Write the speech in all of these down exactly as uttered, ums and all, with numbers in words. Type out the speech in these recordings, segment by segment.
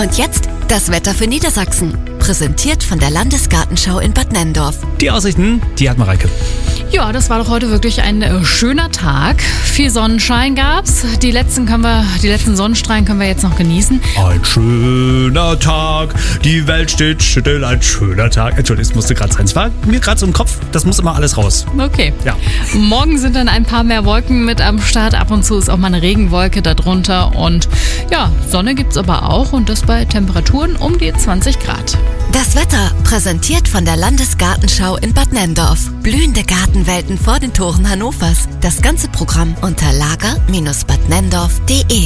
Und jetzt das Wetter für Niedersachsen. Präsentiert von der Landesgartenschau in Bad Nenndorf. Die Aussichten, die hat Mareike. Ja, das war doch heute wirklich ein äh, schöner Tag. Viel Sonnenschein gab's. Die letzten können wir, die letzten Sonnenstrahlen können wir jetzt noch genießen. Ein schöner Tag, die Welt steht still, ein schöner Tag. Entschuldigung, es musste gerade sein. Es war mir gerade so im Kopf, das muss immer alles raus. Okay. Ja. Morgen sind dann ein paar mehr Wolken mit am Start. Ab und zu ist auch mal eine Regenwolke darunter. Und ja, Sonne gibt's aber auch und das bei Temperaturen um die zwanzig Grad. Das Wetter präsentiert von der Landesgartenschau in Bad Nenndorf. Blühende Gartenwelten vor den Toren Hannovers. Das ganze Programm unter lager Bindestrich bad nenndorf punkt de.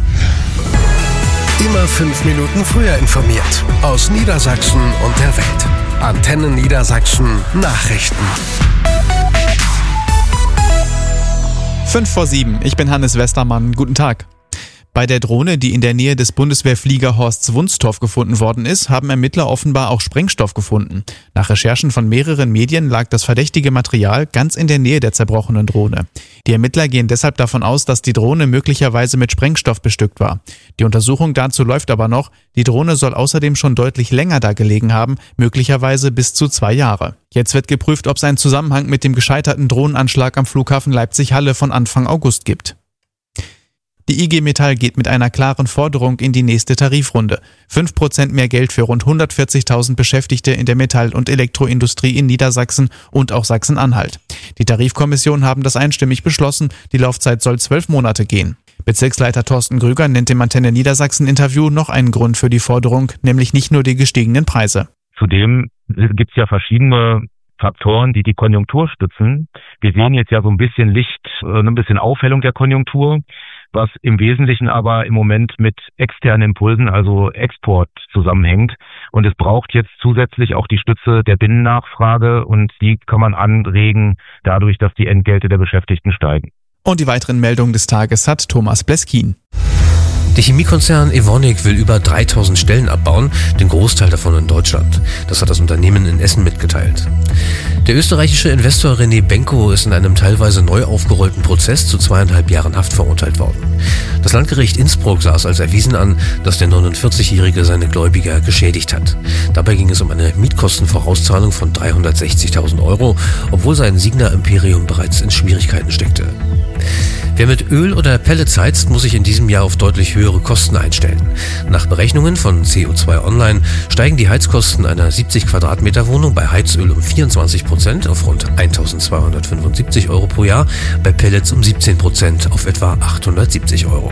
Immer fünf Minuten früher informiert. Aus Niedersachsen und der Welt. Antenne Niedersachsen Nachrichten. Fünf vor sieben. Ich bin Hannes Westermann. Guten Tag. Bei der Drohne, die in der Nähe des Bundeswehrfliegerhorsts Wunstorf gefunden worden ist, haben Ermittler offenbar auch Sprengstoff gefunden. Nach Recherchen von mehreren Medien lag das verdächtige Material ganz in der Nähe der zerbrochenen Drohne. Die Ermittler gehen deshalb davon aus, dass die Drohne möglicherweise mit Sprengstoff bestückt war. Die Untersuchung dazu läuft aber noch. Die Drohne soll außerdem schon deutlich länger da gelegen haben, möglicherweise bis zu zwei Jahre. Jetzt wird geprüft, ob es einen Zusammenhang mit dem gescheiterten Drohnenanschlag am Flughafen Leipzig-Halle von Anfang August gibt. Die I G Metall geht mit einer klaren Forderung in die nächste Tarifrunde. fünf Prozent mehr Geld für rund hundertvierzigtausend Beschäftigte in der Metall- und Elektroindustrie in Niedersachsen und auch Sachsen-Anhalt. Die Tarifkommission haben das einstimmig beschlossen. Die Laufzeit soll zwölf Monate gehen. Bezirksleiter Thorsten Grüger nennt im Antenne Niedersachsen-Interview noch einen Grund für die Forderung, nämlich nicht nur die gestiegenen Preise. Zudem gibt es ja verschiedene Faktoren, die die Konjunktur stützen. Wir sehen jetzt ja so ein bisschen Licht, ein bisschen Aufhellung der Konjunktur, was im Wesentlichen aber im Moment mit externen Impulsen, also Export, zusammenhängt. Und es braucht jetzt zusätzlich auch die Stütze der Binnennachfrage und die kann man anregen dadurch, dass die Entgelte der Beschäftigten steigen. Und die weiteren Meldungen des Tages hat Thomas Bleskin. Der Chemiekonzern Evonik will über dreitausend Stellen abbauen, den Großteil davon in Deutschland. Das hat das Unternehmen in Essen mitgeteilt. Der österreichische Investor René Benko ist in einem teilweise neu aufgerollten Prozess zu zweieinhalb Jahren Haft verurteilt worden. Das Landgericht Innsbruck sah es als erwiesen an, dass der neunundvierzigjährige seine Gläubiger geschädigt hat. Dabei ging es um eine Mietkostenvorauszahlung von dreihundertsechzigtausend Euro, obwohl sein Signa-Imperium bereits in Schwierigkeiten steckte. Wer mit Öl oder Pellets heizt, muss sich in diesem Jahr auf deutlich höhere Kosten einstellen. Nach Berechnungen von C O zwei Online steigen die Heizkosten einer siebzig Quadratmeter Wohnung bei Heizöl um vierundzwanzig Prozent auf rund eintausendzweihundertfünfundsiebzig Euro pro Jahr, bei Pellets um siebzehn Prozent auf etwa achthundertsiebzig Euro.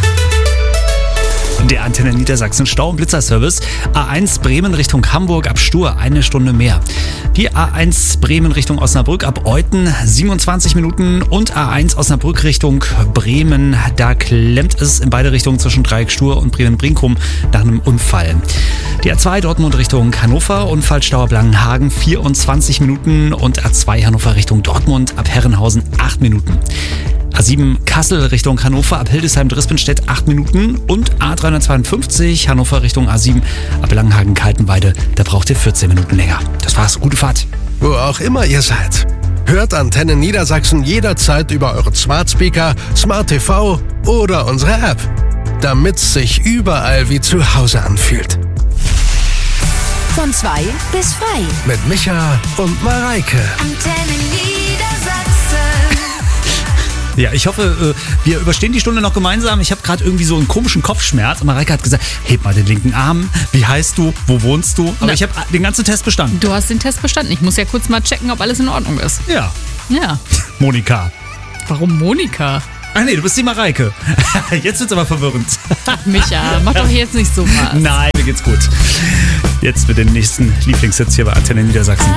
Der Antenne Niedersachsen Stau- und Blitzerservice. A eins Bremen Richtung Hamburg ab Stur eine Stunde mehr. Die A eins Bremen Richtung Osnabrück ab Euthen siebenundzwanzig Minuten und A eins Osnabrück Richtung Bremen. Da klemmt es in beide Richtungen zwischen Dreieck Stur und Bremen-Brinkum nach einem Unfall. Die A zwei Dortmund Richtung Hannover, Unfallstau ab Langenhagen vierundzwanzig Minuten und A zwei Hannover Richtung Dortmund ab Herrenhausen acht Minuten. A sieben Kassel Richtung Hannover ab Hildesheim-Drispenstedt acht Minuten und A dreihundertzweiundfünfzig Hannover Richtung A sieben ab Langenhagen-Kaltenweide, da braucht ihr vierzehn Minuten länger. Das war's, gute Fahrt. Wo auch immer ihr seid. Hört Antenne Niedersachsen jederzeit über euren Smart Speaker, Smart T V oder unsere App. Damit's sich überall wie zu Hause anfühlt. Von zwei bis frei. Mit Micha und Mareike. Antenne Niedersachsen. Ja, ich hoffe, wir überstehen die Stunde noch gemeinsam. Ich habe gerade irgendwie so einen komischen Kopfschmerz. Und Mareike hat gesagt, heb mal den linken Arm. Wie heißt du? Wo wohnst du? Aber Na, ich habe den ganzen Test bestanden. Du hast den Test bestanden. Ich muss ja kurz mal checken, ob alles in Ordnung ist. Ja. Ja. Monika. Warum Monika? Ach nee, du bist die Mareike. Jetzt wird's aber verwirrend. Ach, Micha, mach doch jetzt nicht so was. Nein, mir geht's gut. Jetzt mit den nächsten Lieblingshits hier bei Antenne Niedersachsen.